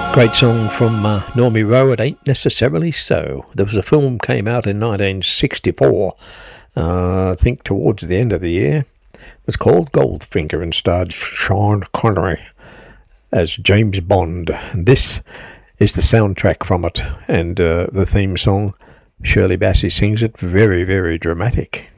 Great song from Normie Rowe, It Ain't Necessarily So. There was a film came out in 1964, I think towards the end of the year. It was called Goldfinger and starred Sean Connery as James Bond. And this is the soundtrack from it, and the theme song, Shirley Bassey sings it, very, very dramatic.